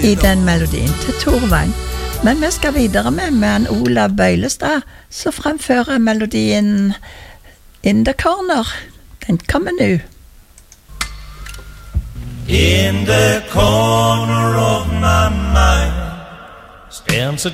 i den melodien til Torvang. Men vi skal videre med en Olav Bøylestad, som fremfører melodien In the Corner. Den kommer nå. In the corner